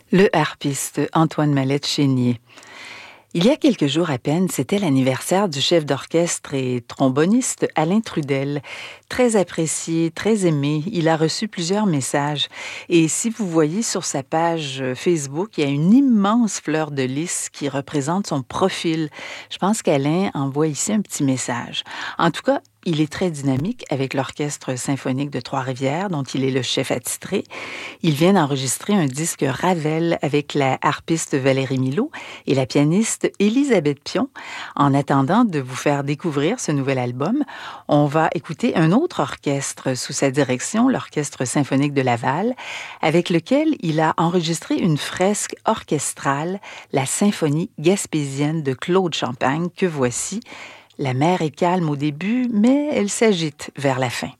Le harpiste Antoine Mallette-Chénier. Il y a quelques jours à peine, c'était l'anniversaire du chef d'orchestre et tromboniste Alain Trudel. Très apprécié, très aimé, il a reçu plusieurs messages. Et si vous voyez sur sa page Facebook, il y a une immense fleur de lys qui représente son profil. Je pense qu'Alain envoie ici un petit message. En tout cas, il est très dynamique avec l'Orchestre symphonique de Trois-Rivières, dont il est le chef attitré. Il vient d'enregistrer un disque Ravel avec la harpiste Valérie Milot et la pianiste Élisabeth Pion. En attendant de vous faire découvrir ce nouvel album, on va écouter un autre orchestre sous sa direction, l'Orchestre symphonique de Laval, avec lequel il a enregistré une fresque orchestrale, la symphonie gaspésienne de Claude Champagne, que voici. La mer est calme au début, mais elle s'agite vers la fin.